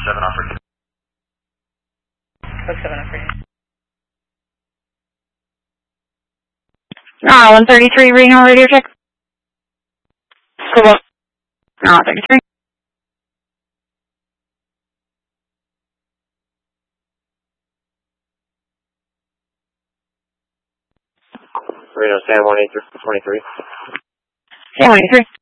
7 operating. Book 7 operating. 133 Reno radio check. Cool. 33. Reno, San 183. San 183.